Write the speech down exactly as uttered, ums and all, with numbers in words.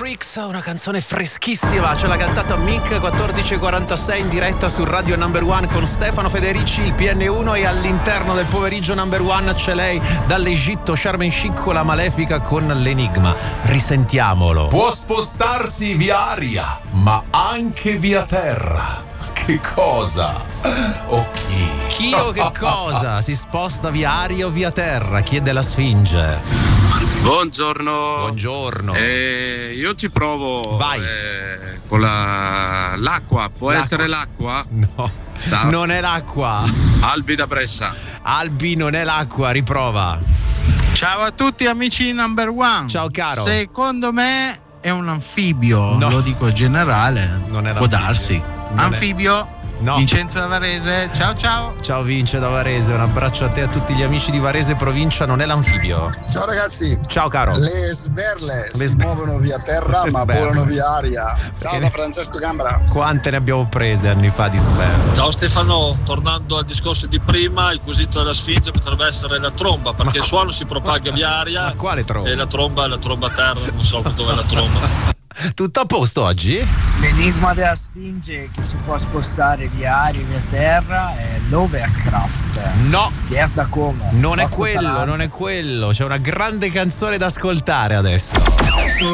Freaks, una canzone freschissima, ce l'ha cantata Mick, quattordici e quarantasei in diretta su Radio Number One con Stefano Federici, il P N uno, e all'interno del pomeriggio Number One c'è lei dall'Egitto, Sharm el Sheikh con la Malefica con l'Enigma. Risentiamolo. Può spostarsi via aria, ma anche via terra. Che cosa? O chi? Chi o che cosa si sposta via aria o via terra? Chiede la Sfinge. Buongiorno. Buongiorno. Eh, io ci provo. Vai. Eh, con la, l'acqua. Può L'acqua. essere l'acqua? No, Ciao. non è l'acqua. Albi da Brescia. Albi non è l'acqua, riprova. Ciao a tutti amici di Number One. Ciao caro. Secondo me è un anfibio, No. lo dico generale. Non è Può l'anfibio. darsi. Non è- Anfibio. No. Vincenzo da Varese. Ciao ciao. Ciao Vince da Varese, un abbraccio a te e a tutti gli amici di Varese provincia, non è l'anfibio. Ciao ragazzi. Ciao caro. Le sberle Le si sber- muovono via terra Le ma sberle. volano via aria. Ciao Perché- da Francesco Gambra. Quante ne abbiamo prese anni fa di sberle? Ciao Stefano, tornando al discorso di prima, il quesito della Sfinge potrebbe essere la tromba, perché Ma- il suono si propaga via aria. Ma quale tromba? E la tromba è la tromba a terra, non so dove è la tromba. Tutto a posto oggi? L'enigma della Sfinge che si può spostare via aria e via terra è l'Overcraft. No, Pierre da Como. non è Forza quello, Atalanta. non è quello. C'è una grande canzone da ascoltare adesso.